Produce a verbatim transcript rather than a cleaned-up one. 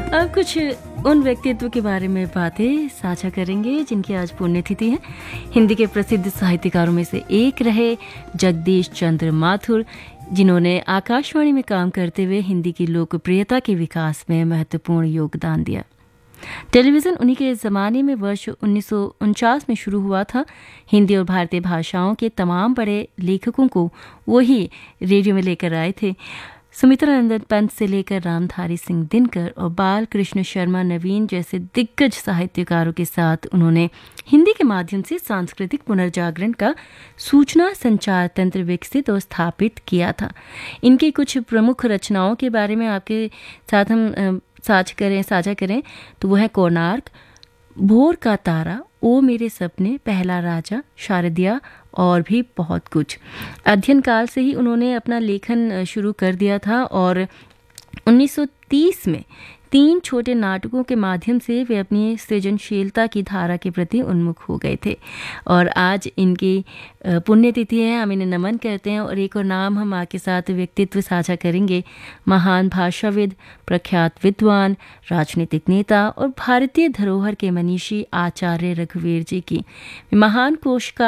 अब कुछ उन व्यक्तित्व के बारे में बातें साझा करेंगे जिनकी आज पुण्यतिथि है। हिंदी के प्रसिद्ध साहित्यकारों में से एक रहे जगदीश चंद्र माथुर, जिन्होंने आकाशवाणी में काम करते हुए हिंदी की लोकप्रियता के विकास में महत्वपूर्ण योगदान दिया। टेलीविज़न उन्हीं के ज़माने में वर्ष उन्नीस सौ उनचास में शुरू हुआ था। हिंदी और भारतीय भाषाओं के तमाम बड़े लेखकों को वही रेडियो में लेकर आए थे। सुमित्रा नंदन पंत से लेकर रामधारी सिंह दिनकर और बाल कृष्ण शर्मा नवीन जैसे दिग्गज साहित्यकारों के साथ उन्होंने हिंदी के माध्यम से सांस्कृतिक पुनर्जागरण का सूचना संचार तंत्र विकसित और स्थापित किया था। इनकी कुछ प्रमुख रचनाओं के बारे में आपके साथ हम साझा करें साझा करें तो वो है कोणार्क, भोर का तारा, ओ मेरे सपने, पहला राजा, शारदिया और भी बहुत कुछ। अध्ययन काल से ही उन्होंने अपना लेखन शुरू कर दिया था और उन्नीस सौ तीस में तीन छोटे नाटकों के माध्यम से वे अपनी सृजनशीलता की धारा के प्रति उन्मुख हो गए थे। और आज इनकी पुण्यतिथि है, हम इन्हें नमन करते हैं। और एक और नाम हम आपके साथ व्यक्तित्व साझा करेंगे, महान भाषाविद, प्रख्यात विद्वान, राजनीतिक नेता और भारतीय धरोहर के मनीषी आचार्य रघुवीर जी की। महान कोशकार